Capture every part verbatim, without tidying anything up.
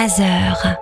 trois heures.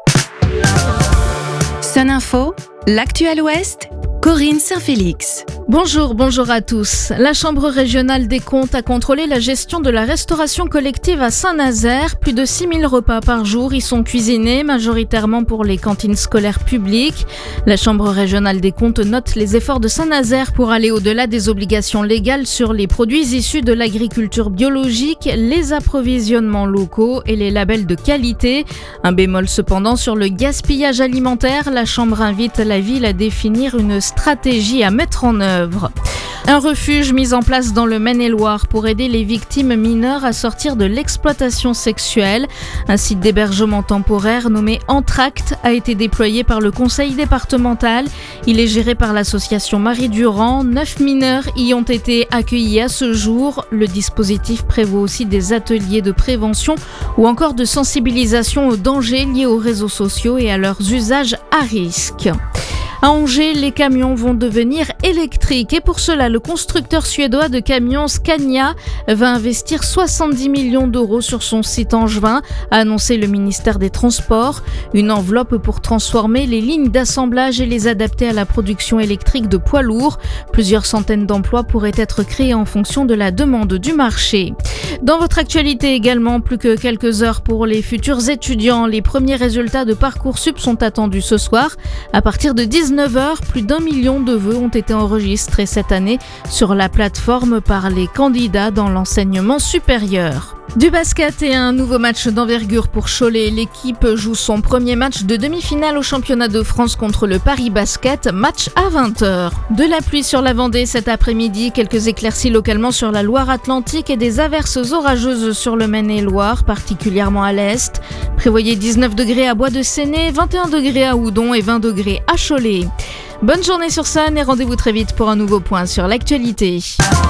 Sun Info, l'actuel Ouest, Corinne Saint-Félix. Bonjour, bonjour à tous. La Chambre régionale des comptes a contrôlé la gestion de la restauration collective à Saint-Nazaire. Plus de six mille repas par jour y sont cuisinés, majoritairement pour les cantines scolaires publiques. La Chambre régionale des comptes note les efforts de Saint-Nazaire pour aller au-delà des obligations légales sur les produits issus de l'agriculture biologique, les approvisionnements locaux et les labels de qualité. Un bémol cependant sur le gaspillage alimentaire. La Chambre invite la ville à définir une stratégie à mettre en œuvre. Un refuge mis en place dans le Maine-et-Loire pour aider les victimes mineures à sortir de l'exploitation sexuelle. Un site d'hébergement temporaire nommé Entracte a été déployé par le conseil départemental. Il est géré par l'association Marie Durand. Neuf mineurs y ont été accueillis à ce jour. Le dispositif prévoit aussi des ateliers de prévention ou encore de sensibilisation aux dangers liés aux réseaux sociaux et à leurs usages à risque. À Angers, les camions vont devenir électriques et pour cela, le constructeur suédois de camions Scania va investir soixante-dix millions d'euros sur son site angevin, a annoncé le ministère des Transports. Une enveloppe pour transformer les lignes d'assemblage et les adapter à la production électrique de poids lourds. Plusieurs centaines d'emplois pourraient être créés en fonction de la demande du marché. Dans votre actualité également, plus que quelques heures pour les futurs étudiants. Les premiers résultats de Parcoursup sont attendus ce soir. À partir de dix-neuf heures, plus d'un million de vœux ont été enregistrés cette année sur la plateforme par les candidats dans l'enseignement supérieur. Du basket et un nouveau match d'envergure pour Cholet. L'équipe joue son premier match de demi-finale au championnat de France contre le Paris Basket, match à vingt heures. De la pluie sur la Vendée cet après-midi, quelques éclaircies localement sur la Loire-Atlantique et des averses orageuses sur le Maine-et-Loire, particulièrement à l'est. Prévoyez dix-neuf degrés à Bois-de-Séné, vingt et un degrés à Houdon et vingt degrés à Cholet. Bonne journée sur Sun et rendez-vous très vite pour un nouveau point sur l'actualité.